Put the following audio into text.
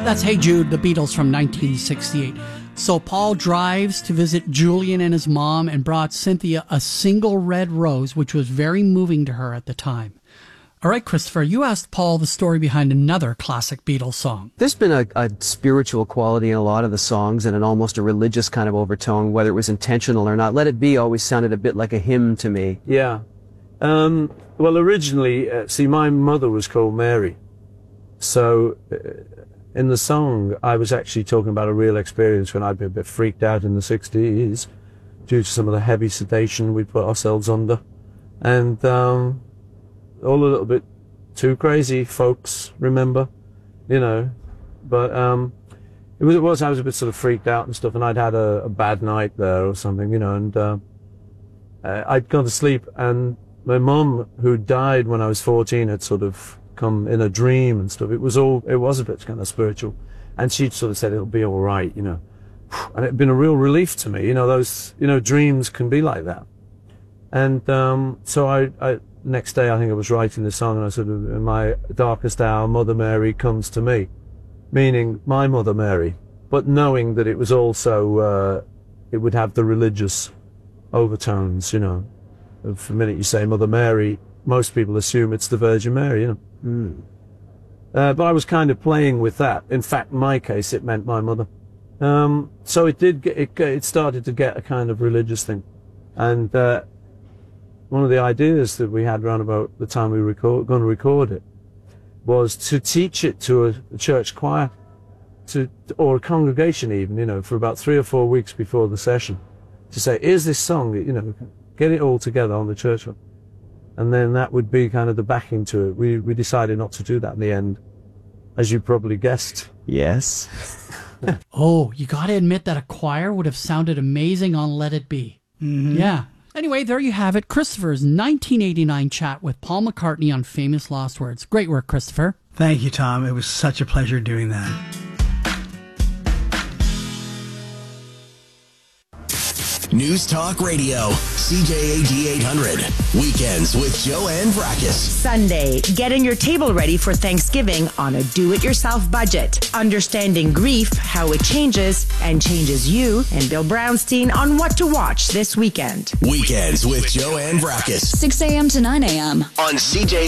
That's Hey Jude, the Beatles from 1968. So Paul drives to visit Julian and his mom and brought Cynthia a single red rose, which was very moving to her at the time. All right, Christopher, you asked Paul the story behind another classic Beatles song. There's been a spiritual quality in a lot of the songs and almost a religious kind of overtone, whether it was intentional or not. Let It Be always sounded a bit like a hymn to me. Yeah. Well, originally, see, my mother was called Mary. So in the song, I was actually talking about a real experience when I'd been a bit freaked out in the 60s due to some of the heavy sedation we put ourselves under. And all a little bit too crazy, folks, remember? You know. But it was I was a bit sort of freaked out and stuff, and I'd had a bad night there or something, you know, and I'd gone to sleep, and my mum, who died when I was 14, had sort of come in a dream and stuff. It was a bit kind of spiritual. And she'd sort of said, it'll be all right, you know. And it'd been a real relief to me. You know, those, you know, dreams can be like that. And so I next day, I think I was writing the song, and I said, in my darkest hour, Mother Mary comes to me. Meaning my Mother Mary. But knowing that it was also, it would have the religious overtones, you know. The minute you say Mother Mary, most people assume it's the Virgin Mary, you know. But I was kind of playing with that. In fact, in my case, it meant my mother. So it started to get a kind of religious thing. And one of the ideas that we had around about the time we were going to record it was to teach it to a church choir, or a congregation even, you know, for about 3 or 4 weeks before the session, to say, here's this song, you know, get it all together on the church one. And then that would be kind of the backing to it. We decided not to do that in the end, as you probably guessed. Yes. Oh, you got to admit that a choir would have sounded amazing on Let It Be. Mm-hmm. Yeah. Anyway, there you have it. Christopher's 1989 chat with Paul McCartney on Famous Lost Words. Great work, Christopher. Thank you, Tom. It was such a pleasure doing that. News Talk Radio, CJAD 800. Weekends with Joanne Vrackus. Sunday, getting your table ready for Thanksgiving on a do-it-yourself budget. Understanding grief, how it changes, and changes you, and Bill Brownstein on what to watch this weekend. Weekends with Joanne Vrackus. 6 a.m. to 9 a.m. on CJ.